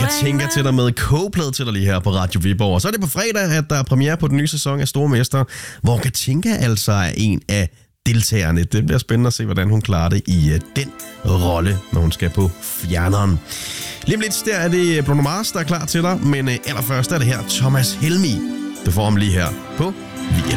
Katinka til dig med K-plade til dig lige her på Radio Viborg. Og så er det på fredag, at der er premiere på den nye sæson af Stormester, hvor Katinka altså er en af deltagerne. Det bliver spændende at se, hvordan hun klarer det i den rolle, når hun skal på fjerneren. Lige om lidt, der er det Bruno Mars, der er klar til dig, men allerførst er det her Thomas Helmig. Du får ham lige her på VM.